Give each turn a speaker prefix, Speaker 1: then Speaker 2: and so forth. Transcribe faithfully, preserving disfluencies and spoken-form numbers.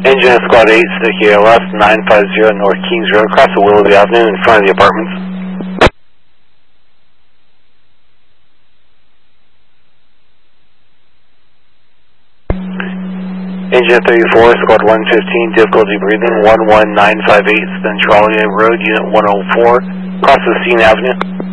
Speaker 1: Engine Squad eight, sticky A L S, nine five zero North Kings Road, across the Willoughby Avenue in front of the apartments. Engine thirty-four, Squad one fifteen, difficulty breathing, one one nine five eight Centralia Road, Unit one oh four, across the Scene Avenue.